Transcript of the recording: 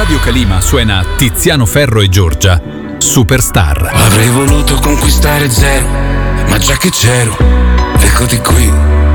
Radio Calima suena Tiziano Ferro e Giorgia, Superstar. Avrei voluto conquistare zero, ma già che c'ero, eccoti qui.